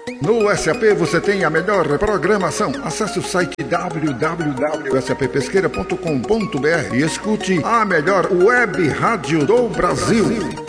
No SAP você tem a melhor programação. Acesse o site www.sappesqueira.com.br e escute a melhor web rádio do Brasil.